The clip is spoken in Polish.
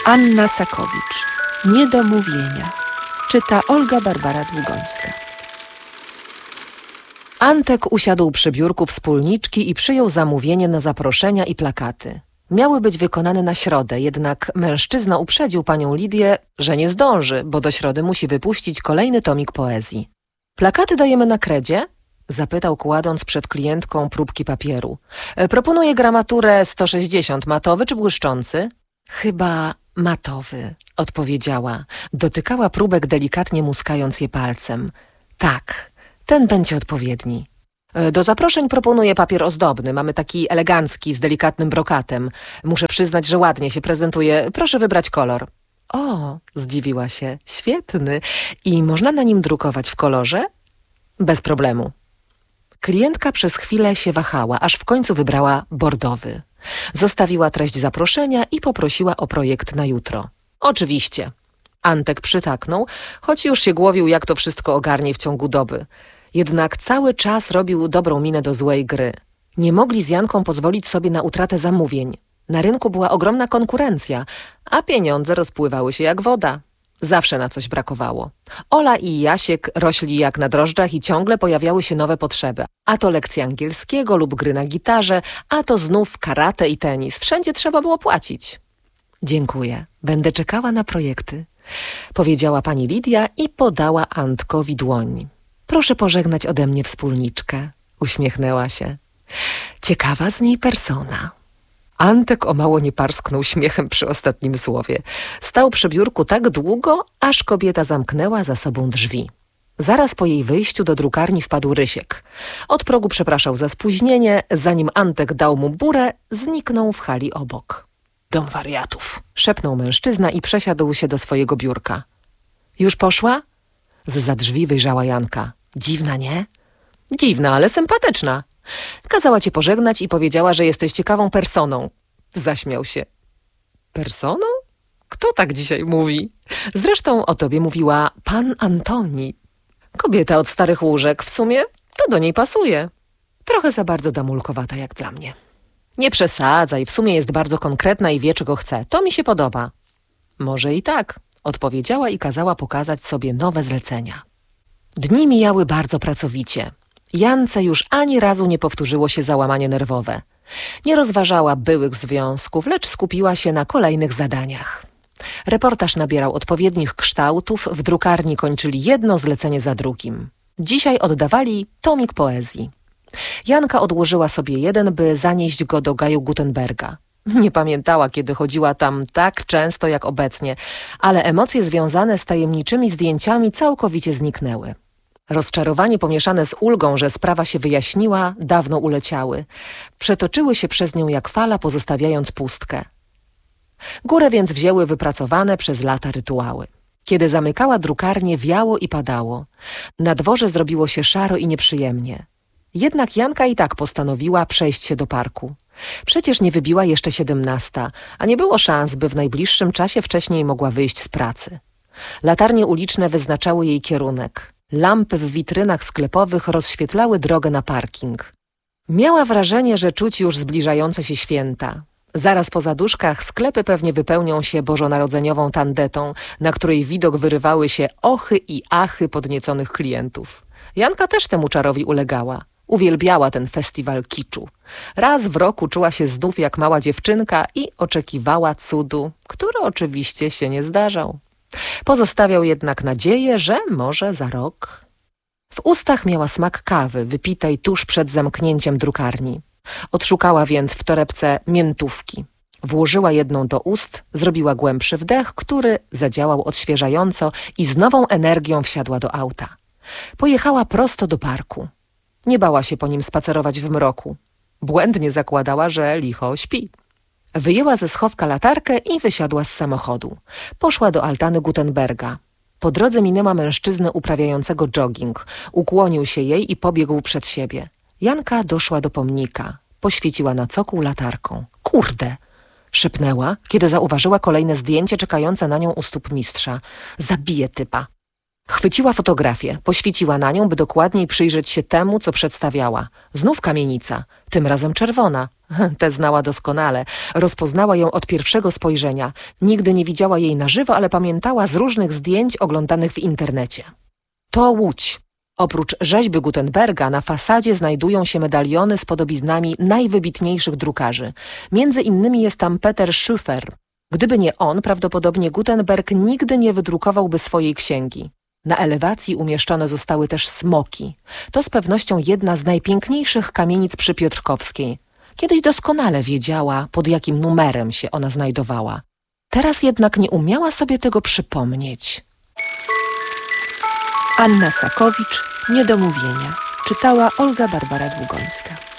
Anna Sakowicz. Niedomówienia. Czyta Olga Barbara Długońska. Antek usiadł przy biurku wspólniczki i przyjął zamówienie na zaproszenia i plakaty. Miały być wykonane na środę, jednak mężczyzna uprzedził panią Lidię, że nie zdąży, bo do środy musi wypuścić kolejny tomik poezji. Plakaty dajemy na kredzie? Zapytał, kładąc przed klientką próbki papieru. Proponuję gramaturę 160, matowy czy błyszczący? Chyba matowy, odpowiedziała. Dotykała próbek, delikatnie muskając je palcem. Tak, ten będzie odpowiedni. Do zaproszeń proponuję papier ozdobny. Mamy taki elegancki, z delikatnym brokatem. Muszę przyznać, że ładnie się prezentuje. Proszę wybrać kolor. O, zdziwiła się. Świetny. I można na nim drukować w kolorze? Bez problemu. Klientka przez chwilę się wahała, aż w końcu wybrała bordowy. Zostawiła treść zaproszenia i poprosiła o projekt na jutro. Oczywiście. Antek przytaknął, choć już się głowił, jak to wszystko ogarnie w ciągu doby. Jednak cały czas robił dobrą minę do złej gry. Nie mogli z Janką pozwolić sobie na utratę zamówień. Na rynku była ogromna konkurencja, a pieniądze rozpływały się jak woda. Zawsze na coś brakowało. Ola i Jasiek rośli jak na drożdżach i ciągle pojawiały się nowe potrzeby. A to lekcje angielskiego lub gry na gitarze, a to znów karate i tenis. Wszędzie trzeba było płacić. Dziękuję. Będę czekała na projekty, powiedziała pani Lidia i podała Antkowi dłoń. Proszę pożegnać ode mnie wspólniczkę. Uśmiechnęła się. Ciekawa z niej persona. Antek o mało nie parsknął śmiechem przy ostatnim słowie. Stał przy biurku tak długo, aż kobieta zamknęła za sobą drzwi. Zaraz po jej wyjściu do drukarni wpadł Rysiek. Od progu przepraszał za spóźnienie, zanim Antek dał mu burę, zniknął w hali obok. Dom wariatów, szepnął mężczyzna i przesiadł się do swojego biurka. Już poszła? Zza drzwi wyjrzała Janka. Dziwna, nie? Dziwna, ale sympatyczna. Kazała cię pożegnać i powiedziała, że jesteś ciekawą personą. Zaśmiał się. Personą? Kto tak dzisiaj mówi? Zresztą o tobie mówiła pan Antoni. Kobieta od starych łóżek, w sumie to do niej pasuje. Trochę za bardzo damulkowata jak dla mnie. Nie przesadzaj, w sumie jest bardzo konkretna i wie, czego chce. To mi się podoba. Może i tak, odpowiedziała i kazała pokazać sobie nowe zlecenia. Dni mijały bardzo pracowicie. Jance już ani razu nie powtórzyło się załamanie nerwowe. Nie rozważała byłych związków, lecz skupiła się na kolejnych zadaniach. Reportaż nabierał odpowiednich kształtów, w drukarni kończyli jedno zlecenie za drugim. Dzisiaj oddawali tomik poezji. Janka odłożyła sobie jeden, by zanieść go do Gaju Gutenberga. Nie pamiętała, kiedy chodziła tam tak często jak obecnie, ale emocje związane z tajemniczymi zdjęciami całkowicie zniknęły. Rozczarowanie pomieszane z ulgą, że sprawa się wyjaśniła, dawno uleciały. Przetoczyły się przez nią jak fala, pozostawiając pustkę. Górę więc wzięły wypracowane przez lata rytuały. Kiedy zamykała drukarnię, wiało i padało. Na dworze zrobiło się szaro i nieprzyjemnie. Jednak Janka i tak postanowiła przejść się do parku. Przecież nie wybiła jeszcze 17, a nie było szans, by w najbliższym czasie wcześniej mogła wyjść z pracy. Latarnie uliczne wyznaczały jej kierunek. Lampy w witrynach sklepowych rozświetlały drogę na parking. Miała wrażenie, że czuć już zbliżające się święta. Zaraz po zaduszkach sklepy pewnie wypełnią się bożonarodzeniową tandetą, na której widok wyrywały się ochy i achy podnieconych klientów. Janka też temu czarowi ulegała. Uwielbiała ten festiwal kiczu. Raz w roku czuła się znów jak mała dziewczynka i oczekiwała cudu, który oczywiście się nie zdarzał. Pozostawiał jednak nadzieję, że może za rok. W ustach miała smak kawy, wypitej tuż przed zamknięciem drukarni. Odszukała więc w torebce miętówki. Włożyła jedną do ust, zrobiła głębszy wdech, który zadziałał odświeżająco i z nową energią wsiadła do auta. Pojechała prosto do parku. Nie bała się po nim spacerować w mroku. Błędnie zakładała, że licho śpi. Wyjęła ze schowka latarkę i wysiadła z samochodu. Poszła do altany Gutenberga. Po drodze minęła mężczyznę uprawiającego jogging. Ukłonił się jej i pobiegł przed siebie. Janka doszła do pomnika. Poświeciła na cokół latarką. Kurde! Szepnęła, kiedy zauważyła kolejne zdjęcie czekające na nią u stóp mistrza. Zabije typa. Chwyciła fotografię, poświeciła na nią, by dokładniej przyjrzeć się temu, co przedstawiała. Znów kamienica, tym razem czerwona. Tę znała doskonale. Rozpoznała ją od pierwszego spojrzenia. Nigdy nie widziała jej na żywo, ale pamiętała z różnych zdjęć oglądanych w internecie. To Łódź. Oprócz rzeźby Gutenberga na fasadzie znajdują się medaliony z podobiznami najwybitniejszych drukarzy. Między innymi jest tam Peter Schüffer. Gdyby nie on, prawdopodobnie Gutenberg nigdy nie wydrukowałby swojej księgi. Na elewacji umieszczone zostały też smoki. To z pewnością jedna z najpiękniejszych kamienic przy Piotrkowskiej. Kiedyś doskonale wiedziała, pod jakim numerem się ona znajdowała. Teraz jednak nie umiała sobie tego przypomnieć. Anna Sakowicz, Niedomówienia. Czytała Olga Barbara Długońska.